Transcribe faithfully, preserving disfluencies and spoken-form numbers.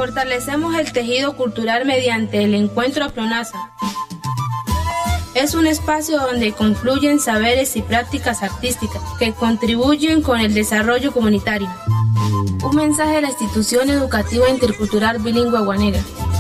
Fortalecemos el tejido cultural mediante el encuentro Pronaza. Es un espacio donde confluyen saberes y prácticas artísticas que contribuyen con el desarrollo comunitario. Un mensaje de la Institución Educativa Intercultural Bilingüe Aguanera.